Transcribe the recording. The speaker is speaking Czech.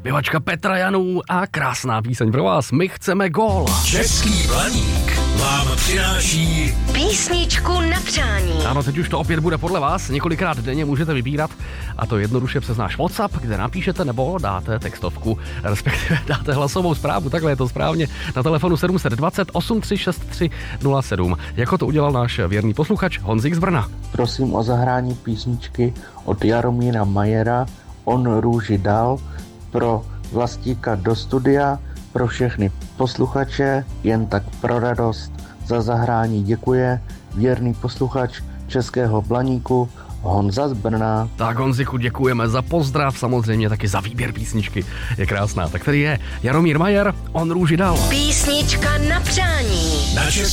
zpěvačka Petra Janů a krásná píseň pro vás. My chceme gól. Český Blaník vám přináší písničku na přání. Ano, teď už to opět bude podle vás. Několikrát denně můžete vybírat a to jednoduše přes náš WhatsApp, kde napíšete nebo dáte textovku, respektive dáte hlasovou zprávu, takhle je to správně, na telefonu 720 8363 07. Jako to udělal náš věrný posluchač Honzik z Brna. Prosím o zahrání písničky od Jaromíra Majera On růži dal pro Vlastíka do studia, pro všechny posluchače, jen tak pro radost. Za zahrání děkuje věrný posluchač Českého Blaníku Honza z Brna. Tak Honziku, děkujeme za pozdrav, samozřejmě taky za výběr písničky. Je krásná. Tak tady je Jaromír Majer, On růži dal. Písnička na přání. na Český